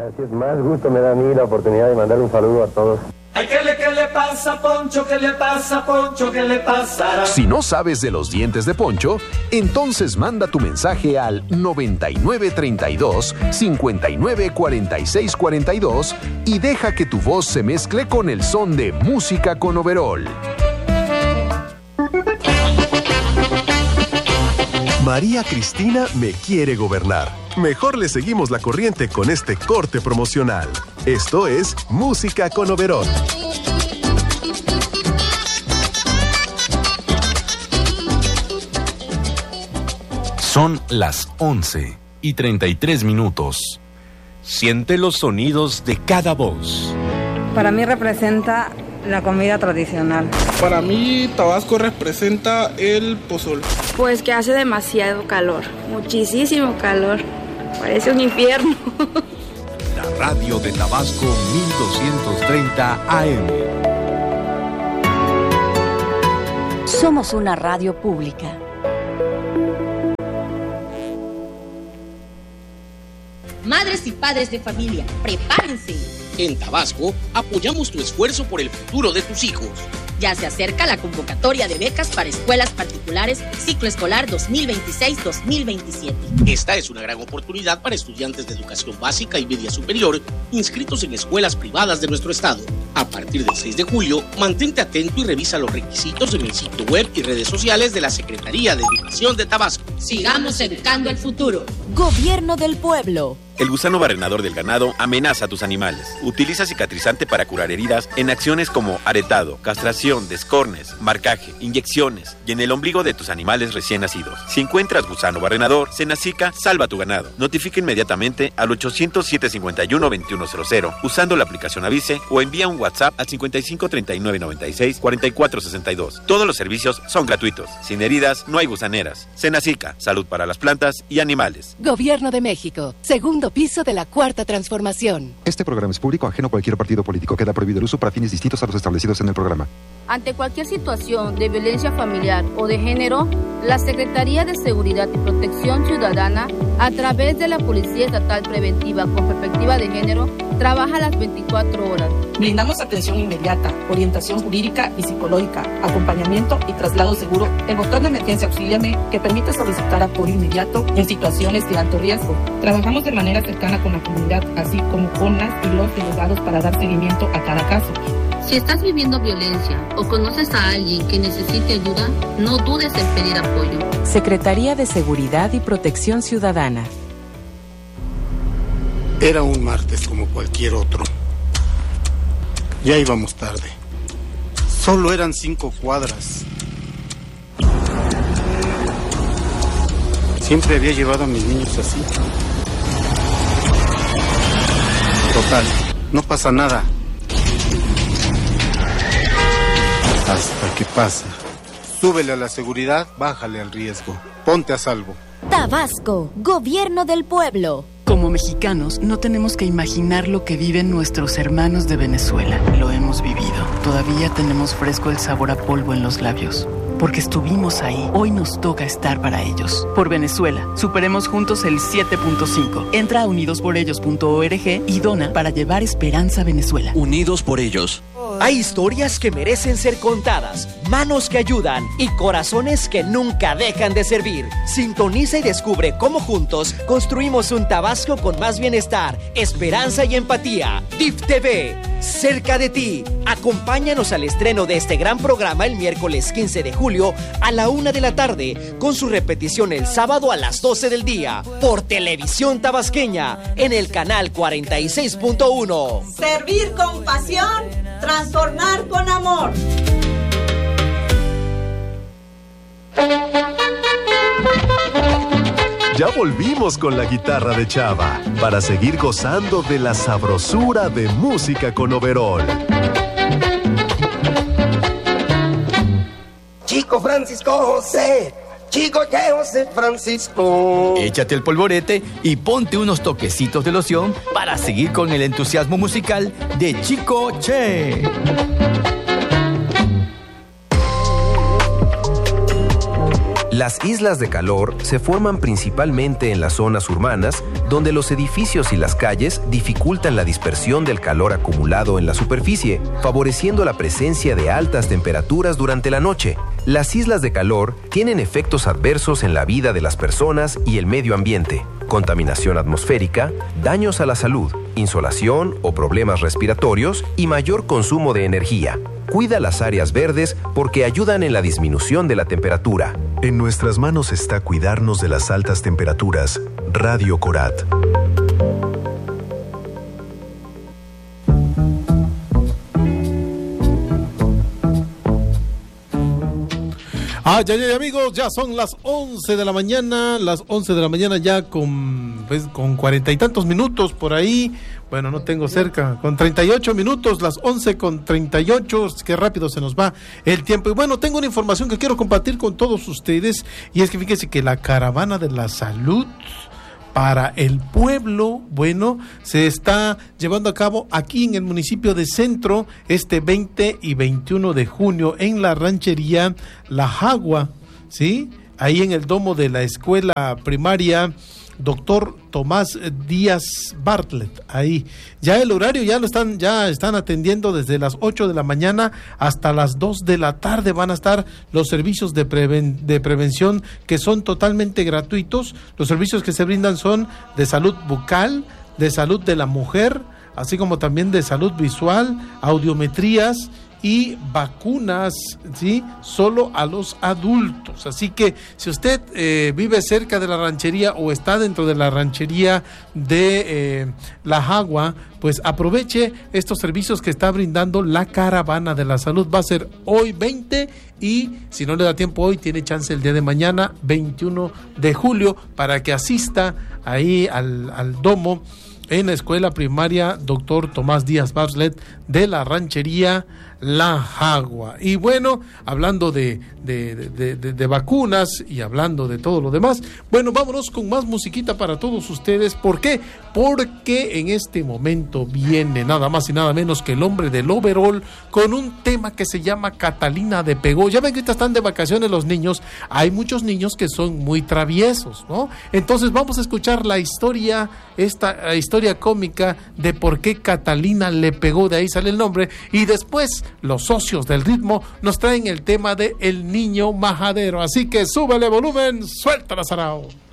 Así es, más gusto me da a mí la oportunidad de mandar un saludo a todos. Ay, ¿qué le pasa, Poncho? ¿Qué le pasa, Poncho? ¿Qué le pasa? Si no sabes de los dientes de Poncho, entonces manda tu mensaje al 9932 59 46 42 y deja que tu voz se mezcle con el son de Música con Overol. María Cristina me quiere gobernar. Mejor le seguimos la corriente con este corte promocional. Esto es Música con Overol. Son las 11:33. Siente los sonidos de cada voz. Para mí representa la comida tradicional. Para mí, Tabasco representa el pozol. Pues que hace demasiado calor, muchísimo calor. Parece un infierno. La radio de Tabasco 1230 AM. Somos una radio pública. Madres y padres de familia, prepárense. En Tabasco, apoyamos tu esfuerzo por el futuro de tus hijos. Ya se acerca la convocatoria de becas para escuelas particulares ciclo escolar 2026-2027. Esta es una gran oportunidad para estudiantes de educación básica y media superior inscritos en escuelas privadas de nuestro estado. A partir del 6 de julio, mantente atento y revisa los requisitos en el sitio web y redes sociales de la Secretaría de Educación de Tabasco. Sigamos educando el futuro. Gobierno del pueblo. El gusano barrenador del ganado amenaza a tus animales. Utiliza cicatrizante para curar heridas en acciones como aretado, castración, descornes, marcaje, inyecciones y en el ombligo de tus animales recién nacidos. Si encuentras gusano barrenador, Senacica, salva tu ganado. Notifica inmediatamente al 800-751-2100 usando la aplicación Avise o envía un WhatsApp al 55 39 96 44 62. Todos los servicios son gratuitos. Sin heridas, no hay gusaneras. Senacica, salud para las plantas y animales. Gobierno de México, segundo piso de la Cuarta Transformación. Este programa es público, ajeno a cualquier partido político. Queda prohibido el uso para fines distintos a los establecidos en el programa. Ante cualquier situación de violencia familiar o de género, la Secretaría de Seguridad y Protección Ciudadana, a través de la Policía Estatal Preventiva con Perspectiva de Género, trabaja las 24 horas. Brindamos atención inmediata, orientación jurídica y psicológica, acompañamiento y traslado seguro. El botón de emergencia Auxíliame, que permite solicitar apoyo inmediato en situaciones de alto riesgo. Trabajamos de manera cercana con la comunidad, así como con las y los delegados para dar seguimiento a cada caso. Si estás viviendo violencia o conoces a alguien que necesite ayuda, no dudes en pedir apoyo. Secretaría de Seguridad y Protección Ciudadana. Era un martes como cualquier otro. Ya íbamos tarde. Solo eran 5 cuadras. Siempre había llevado a mis niños así. Total, no pasa nada. Hasta que pasa. Súbele a la seguridad, bájale al riesgo. Ponte a salvo. Tabasco, Gobierno del pueblo. Como mexicanos, no tenemos que imaginar lo que viven nuestros hermanos de Venezuela. Lo hemos vivido. Todavía tenemos fresco el sabor a polvo en los labios. Porque estuvimos ahí. Hoy nos toca estar para ellos. Por Venezuela, superemos juntos el 7.5. Entra a unidosporellos.org y dona para llevar esperanza a Venezuela. Unidos por ellos. Hay historias que merecen ser contadas, manos que ayudan y corazones que nunca dejan de servir. Sintoniza y descubre cómo juntos construimos un Tabasco con más bienestar, esperanza y empatía. DIF TV, cerca de ti. Acompáñanos al estreno de este gran programa el miércoles 15 de julio a la 1 de la tarde, con su repetición el sábado a las 12 del día, por Televisión Tabasqueña, en el canal 46.1. Servir con pasión, transformar con amor. Ya volvimos con la guitarra de Chava para seguir gozando de la sabrosura de Música con Overol. Chico Francisco José, Chico José Francisco. Échate el polvorete y ponte unos toquecitos de loción para seguir con el entusiasmo musical de Chico Che. Las islas de calor se forman principalmente en las zonas urbanas, donde los edificios y las calles dificultan la dispersión del calor acumulado en la superficie, favoreciendo la presencia de altas temperaturas durante la noche. Las islas de calor tienen efectos adversos en la vida de las personas y el medio ambiente: contaminación atmosférica, daños a la salud, insolación o problemas respiratorios y mayor consumo de energía. Cuida las áreas verdes porque ayudan en la disminución de la temperatura. En nuestras manos está cuidarnos de las altas temperaturas. Radio Corat. Ya, amigos, ya son las 11 de la mañana, ya con 40 y tantos minutos por ahí. Bueno, no tengo cerca, con 38 minutos, las 11:38, qué rápido se nos va el tiempo. Y bueno, tengo una información que quiero compartir con todos ustedes, y es que fíjense que la caravana de la salud para el pueblo, bueno, se está llevando a cabo aquí en el municipio de Centro este 20 y 21 de junio en la ranchería La Jagua, ¿sí? Ahí en el domo de la escuela primaria Doctor Tomás Díaz Bartlett. Ahí ya el horario ya están atendiendo desde las 8 de la mañana hasta las 2 de la tarde. Van a estar los servicios de prevención, que son totalmente gratuitos. Los servicios que se brindan son de salud bucal, de salud de la mujer, así como también de salud visual, audiometrías y vacunas, ¿sí? Solo a los adultos. Así que si usted vive cerca de la ranchería o está dentro de la ranchería de La Jagua, pues aproveche estos servicios que está brindando la caravana de la salud. Va a ser hoy 20 y si no le da tiempo hoy, tiene chance el día de mañana 21 de julio para que asista ahí al domo en la escuela primaria Doctor Tomás Díaz Bartlett de la ranchería La Jagua. Y bueno, hablando de vacunas y hablando de todo lo demás, bueno, vámonos con más musiquita para todos ustedes. ¿Por qué? Porque en este momento viene nada más y nada menos que el hombre del overol con un tema que se llama Catalina de Pegó. Ya ven que ahorita están de vacaciones los niños. Hay muchos niños que son muy traviesos, ¿no? Entonces vamos a escuchar la historia, esta historia cómica de por qué Catalina le pegó, de ahí sale el nombre, y después los socios del ritmo nos traen el tema de El Niño Majadero. Así que súbele volumen, suéltala, Sarao.